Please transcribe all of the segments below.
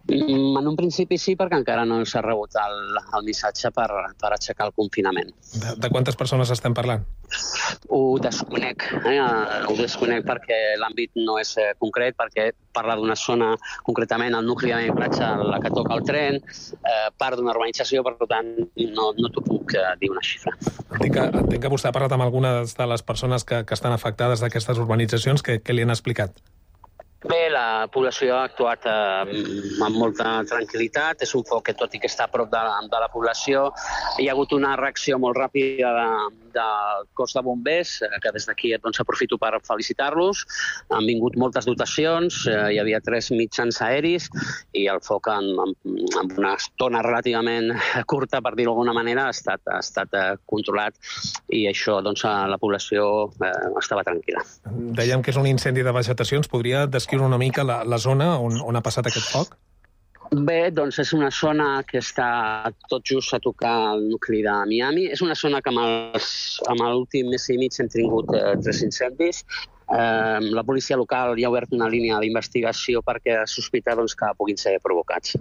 En un principi sí, perquè encara no s'ha rebut el missatge per aixecar el confinament. De quantes persones estem parlant? Ho desconec perquè l'àmbit no és concret, perquè parla d'una zona, concretament el nucli de Bellpratx, la que toca el tren, part d'una urbanització, per tant no t'ho puc dir una xifra. Entenc que vostè ha parlat amb algunes de les persones que estan afectades d'aquestes urbanitzacions. Què li han explicat? Bé, la població ha actuat amb molta tranquil·litat. És un foc que, tot i que està a prop de la població, hi ha hagut una reacció molt ràpida del cos de bombers, que des d'aquí aprofito per felicitar-los. Han vingut moltes dotacions, hi havia 3 mitjans aeris i el foc en una estona relativament curta, per dir-ho d'alguna manera, ha estat controlat i això, la població estava tranquil·la. Dèiem que és un incendi de vegetació. Ens podria descriure una mica la zona on ha passat aquest foc? Bé, és una zona que està tot just a tocar el nucli de Miami. És una zona que amb l'últim mes i mig hem tingut 3 incendis. La policia local ja ha obert una línia d'investigació perquè sospita que puguin ser provocats.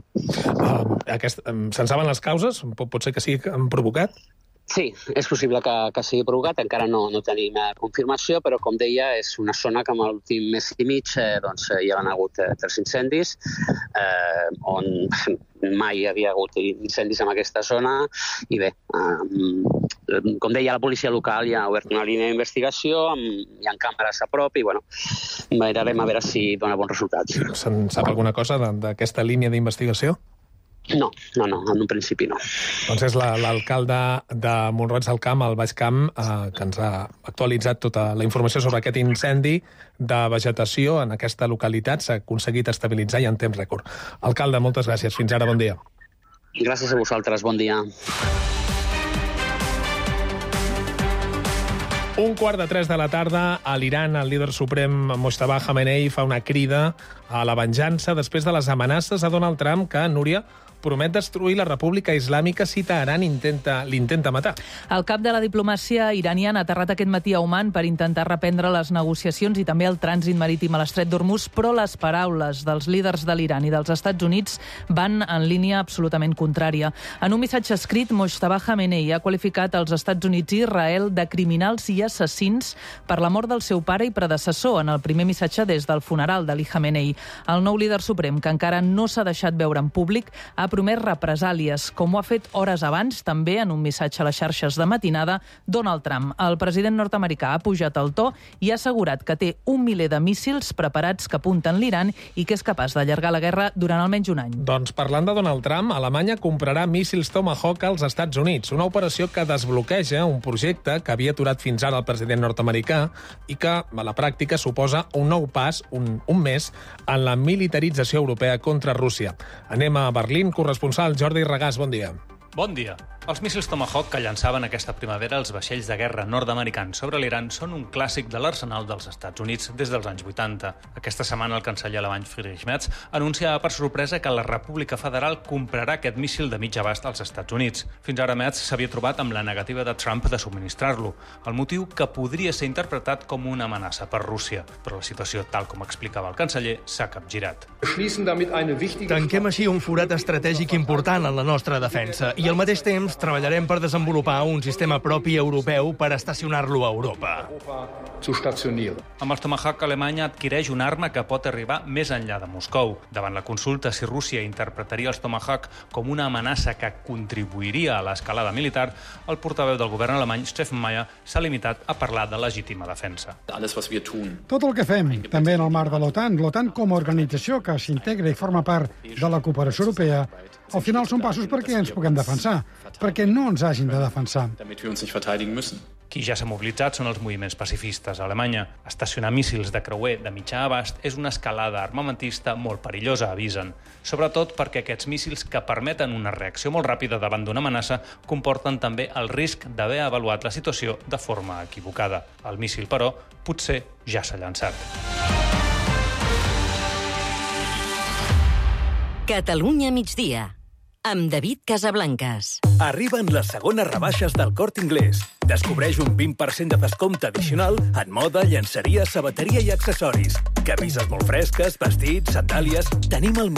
Se'n saben les causes? Pot ser que sigui provocat? Sí, és possible que sigui provocat, encara no tenim confirmació, però com deia, és una zona que en l'últim mes i mig hi ha hagut 3 incendis, on mai hi havia hagut incendis en aquesta zona, i bé, com deia, la policia local ja ha obert una línia d'investigació, hi ha càmeres a prop, i mirarem a veure si dona bons resultats. Se'n sap alguna cosa d'aquesta línia d'investigació? No, en un principi no. Doncs és l'alcalde de Mont-roig del Camp, al Baix Camp, que ens ha actualitzat tota la informació sobre aquest incendi de vegetació en aquesta localitat. S'ha aconseguit estabilitzar i en temps rècord. Alcalde, moltes gràcies. Fins ara, bon dia. Gràcies a vosaltres, bon dia. 2:45 de la tarda, a l'Iran, el líder suprem Mojtaba Khamenei fa una crida a la venjança després de les amenaces a Donald Trump que, Núria, promet destruir la República Islàmica si Teheran l'intenta matar. El cap de la diplomàcia iraniana ha aterrat aquest matí a Oman per intentar reprendre les negociacions i també el trànsit marítim a l'estret d'Hormuz, però les paraules dels líders de l'Iran i dels Estats Units van en línia absolutament contrària. En un missatge escrit, Mojtaba Khamenei ha qualificat els Estats Units i Israel de criminals i assassins per la mort del seu pare i predecessor en el primer missatge des del funeral d'Ali Khamenei. El nou líder suprem, que encara no s'ha deixat veure en públic, ha promès represàlies, com ho ha fet hores abans, també en un missatge a les xarxes de matinada, Donald Trump. El president nord-americà ha pujat el to i ha assegurat que té 1 miler de míssils preparats que apunten l'Iran i que és capaç d'allargar la guerra durant almenys un any. Doncs parlant de Donald Trump, Alemanya comprarà míssils Tomahawk als Estats Units, una operació que desbloqueja un projecte que havia aturat fins ara el president nord-americà i que, a la pràctica, suposa un nou pas, un mes, en la militarització europea contra Rússia. Anem a Berlín. Corresponsal Jordi Regàs, bon dia. Bon dia. Els míssils Tomahawk que llançaven aquesta primavera els vaixells de guerra nord-americans sobre l'Iran són un clàssic de l'arsenal dels Estats Units des dels anys 80. Aquesta setmana el canceller alemany Friedrich Merz anunciava per sorpresa que la República Federal comprarà aquest míssil de mig abast als Estats Units. Fins ara Merz s'havia trobat amb la negativa de Trump de subministrar-lo, el motiu que podria ser interpretat com una amenaça per Rússia. Però la situació, tal com explicava el canceller, s'ha capgirat. Tanquem així un forat estratègic important en la nostra defensa i al mateix temps treballarem per desenvolupar un sistema propi europeu per estacionar-lo a Europa. Amb els Tomahawk, Alemanya adquireix una arma que pot arribar més enllà de Moscou. Davant la consulta si Rússia interpretaria els Tomahawk com una amenaça que contribuiria a l'escalada militar, el portaveu del govern alemany, Steffen Meyer, s'ha limitat a parlar de legítima defensa. Tot el que fem, també en el marc de l'OTAN com a organització que s'integra i forma part de la cooperació europea, al final són passos perquè ens puguem defensar, perquè no ens hagin de defensar. Qui ja s'ha mobilitzat són els moviments pacifistes a Alemanya. Estacionar míssils de creuer de mitjà abast és una escalada armamentista molt perillosa, avisen. Sobretot perquè aquests míssils que permeten una reacció molt ràpida davant d'una amenaça comporten també el risc d'haver avaluat la situació de forma equivocada. El míssil, però, potser ja s'ha llançat. Catalunya migdia, amb David Casablancas. Arriben les segones rebaixes del Corte Inglés. Descobreix un 20% de descompte addicional en moda, llenceria, sabateria i accessoris. Camises molt fresques, vestits, sandàlies... Tenim el